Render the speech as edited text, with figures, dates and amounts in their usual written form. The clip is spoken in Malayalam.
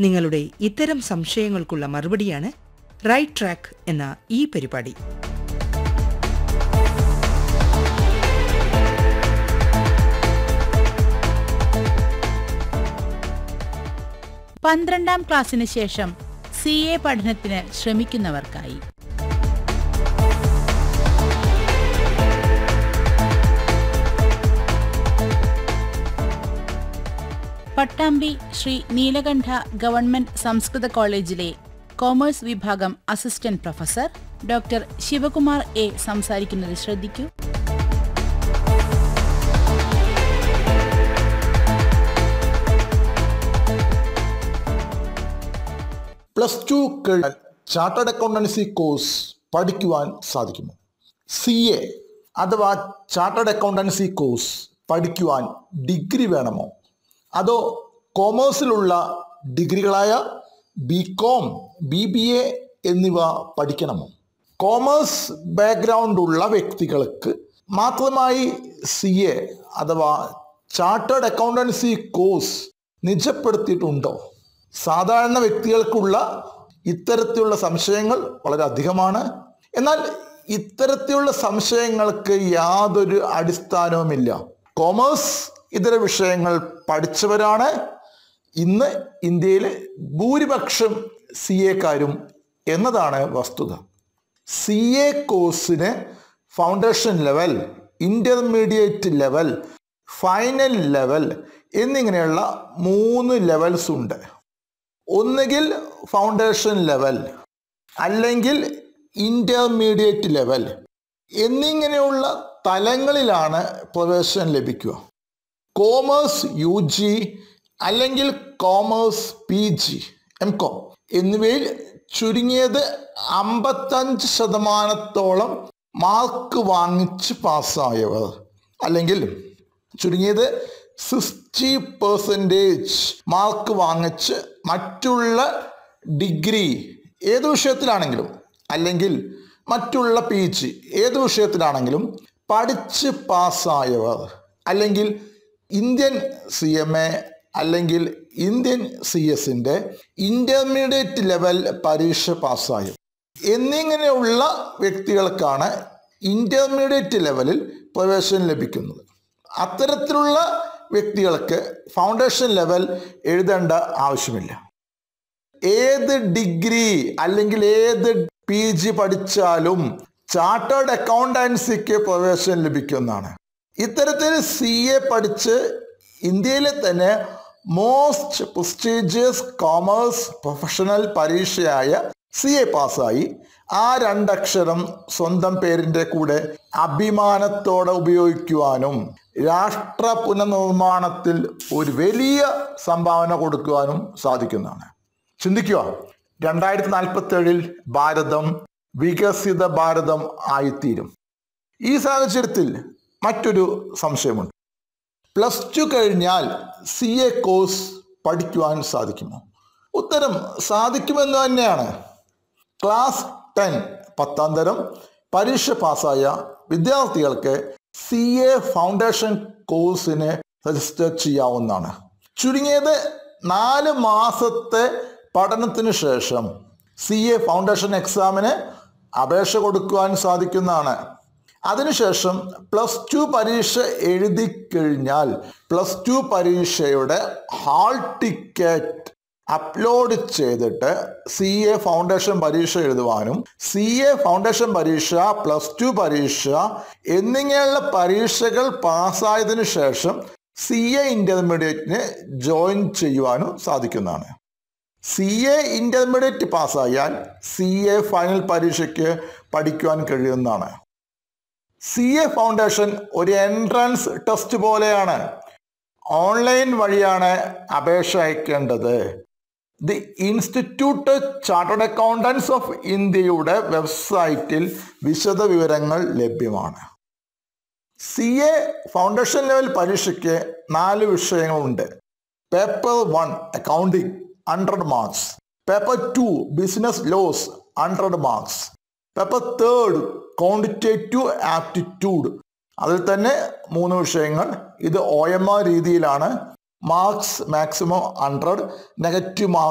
നിങ്ങളുടെ ഇത്തരം സംശയങ്ങൾക്കുള്ള മറുപടിയാണ് റൈറ്റ് ട്രാക്ക് എന്ന ഈ പരിപാടി. പന്ത്രണ്ടാം ക്ലാസ്സിന് ശേഷം CA പഠനത്തിന് ശ്രമിക്കുന്നവർക്കായി പട്ടാമ്പി ശ്രീ നീലകണ്ഠ ഗവൺമെന്റ് സംസ്കൃത കോളേജിലെ കോമേഴ്സ് വിഭാഗം assistant professor doctor Shivakumar A സംസാരിക്കുന്നത് ശ്രദ്ധിക്കൂ. +2 കഴിഞ്ഞാൽ ചാർട്ടേഡ് അക്കൗണ്ടൻസി കോഴ്സ് പഠിക്കുവാൻ സാധിക്കുമോ? CA അഥവാ ചാർട്ടേഡ് അക്കൗണ്ടൻസി കോഴ്സ് പഠിക്കുവാൻ ഡിഗ്രി വേണമോ? അതോ കോമേഴ്സിലുള്ള ഡിഗ്രികളായ BCom, BBA എന്നിവ പഠിക്കണമോ? കോമേഴ്സ് ബാക്ക്ഗ്രൗണ്ട് ഉള്ള വ്യക്തികൾക്ക് മാത്രമായി CA അഥവാ ചാർട്ടേഡ് അക്കൗണ്ടൻസി കോഴ്സ് നിജപ്പെടുത്തിയിട്ടുണ്ടോ? സാധാരണ വ്യക്തികൾക്കുള്ള ഇത്തരത്തിലുള്ള സംശയങ്ങൾ വളരെ അധികമാണ്. എന്നാൽ ഇത്തരത്തിലുള്ള സംശയങ്ങൾക്ക് യാതൊരു അടിസ്ഥാനവുമില്ല. കോമേഴ്സ് ഇതര വിഷയങ്ങൾ പഠിച്ചവരാണ് ഇന്ന് ഇന്ത്യയിലെ ഭൂരിപക്ഷം CA-കാരും എന്നതാണ് വസ്തുത. CA കോഴ്സിന് foundation level, intermediate level, final level എന്നിങ്ങനെയുള്ള 3 ലെവൽസ് ഉണ്ട്. ഒന്നുകിൽ ഫൗണ്ടേഷൻ ലെവൽ, അല്ലെങ്കിൽ ഇൻ്റർമീഡിയറ്റ് ലെവൽ എന്നിങ്ങനെയുള്ള തലങ്ങളിലാണ് പ്രവേശനം ലഭിക്കുക. കോമേഴ്സ് UG അല്ലെങ്കിൽ കോമേഴ്സ് PG, MCom എന്നിവയിൽ ചുരുങ്ങിയത് 55% മാർക്ക് വാങ്ങിച്ച് പാസ്സായവർ, അല്ലെങ്കിൽ ചുരുങ്ങിയത് 60% മാർക്ക് വാങ്ങിച്ച് മറ്റുള്ള ഡിഗ്രി ഏത് വിഷയത്തിലാണെങ്കിലും, അല്ലെങ്കിൽ മറ്റുള്ള PG ഏത് വിഷയത്തിലാണെങ്കിലും പഠിച്ച് പാസ്സായവർ, അല്ലെങ്കിൽ ഇന്ത്യൻ CMA അല്ലെങ്കിൽ ഇന്ത്യൻ CS-ൻ്റെ ഇൻ്റർമീഡിയറ്റ് ലെവൽ പരീക്ഷ പാസ്സായവർ എന്നിങ്ങനെയുള്ള വ്യക്തികൾക്കാണ് ഇൻ്റർമീഡിയറ്റ് ലെവലിൽ പ്രവേശനം ലഭിക്കുന്നത്. അത്തരത്തിലുള്ള വ്യക്തികൾക്ക് ഫൗണ്ടേഷൻ ലെവൽ എഴുതേണ്ട ആവശ്യമില്ല. ഏത് ഡിഗ്രി അല്ലെങ്കിൽ ഏത് PG പഠിച്ചാലും ചാർട്ടേഡ് അക്കൗണ്ടൻസിക്ക് പ്രവേശനം ലഭിക്കുന്നതാണ്. ഇത്തരത്തിൽ CA പഠിച്ച് ഇന്ത്യയിലെ തന്നെ most prestigious commerce professional പരീക്ഷയായ CA പാസ്സായി ആ 2 അക്ഷരം സ്വന്തം പേരിൻ്റെ കൂടെ അഭിമാനത്തോടെ ഉപയോഗിക്കുവാനും രാഷ്ട്ര പുനർനിർമ്മാണത്തിൽ ഒരു വലിയ സംഭാവന കൊടുക്കുവാനും സാധിക്കുന്നതാണ്. ചിന്തിക്കുക, 2047 ഭാരതം വികസിത ഭാരതം ആയിത്തീരും. ഈ സാഹചര്യത്തിൽ മറ്റൊരു സംശയമുണ്ട്. +2 കഴിഞ്ഞാൽ CA കോഴ്സ് പഠിക്കുവാൻ സാധിക്കുമോ? ഉത്തരം സാധിക്കുമെന്ന് തന്നെയാണ്. ക്ലാസ് 10 10ാം തരം പരീക്ഷ പാസ്സായ വിദ്യാർത്ഥികൾക്ക് CA ഫൗണ്ടേഷൻ കോഴ്സിന് രജിസ്റ്റർ ചെയ്യാവുന്നതാണ്. ചുരുങ്ങിയത് 4 മാസത്തെ പഠനത്തിന് ശേഷം CA ഫൗണ്ടേഷൻ എക്സാമിന് അപേക്ഷ കൊടുക്കുവാൻ സാധിക്കുന്നതാണ്. അതിനുശേഷം +2 പരീക്ഷ എഴുതി കഴിഞ്ഞാൽ +2 പരീക്ഷയുടെ ഹാൾ ടിക്കറ്റ് അപ്ലോഡ് ചെയ്തിട്ട് CA ഫൗണ്ടേഷൻ പരീക്ഷ എഴുതുവാനും CA ഫൗണ്ടേഷൻ പരീക്ഷ, +2 പരീക്ഷ എന്നിങ്ങനെയുള്ള പരീക്ഷകൾ പാസ്സായതിനു ശേഷം CA ഇൻ്റർമീഡിയറ്റിന് ജോയിൻ ചെയ്യുവാനും സാധിക്കുന്നതാണ്. CA ഇൻ്റർമീഡിയറ്റ് പാസ്സായാൽ CA ഫൈനൽ പരീക്ഷയ്ക്ക് പഠിക്കുവാൻ കഴിയുന്നതാണ്. CA ഫൗണ്ടേഷൻ ഒരു എൻട്രൻസ് ടെസ്റ്റ് പോലെയാണ്. ഓൺലൈൻ വഴിയാണ് അപേക്ഷ അയക്കേണ്ടത്. The institute chartered accountants of ഇന്ത്യയുടെ വെബ്സൈറ്റിൽ വിശദ വിവരങ്ങൾ ലഭ്യമാണ്. CA ഫൗണ്ടേഷൻ ലെവൽ പരീക്ഷയ്ക്ക് 4 വിഷയങ്ങളുണ്ട്. Paper 1 accounting 100 marks, paper 2 business loss 100 marks, paper 3 quantitative aptitude, അതിൽ തന്നെ 3 വിഷയങ്ങൾ. ഇത് OMR രീതിയിലാണ്. Marks maximum 100, negative mark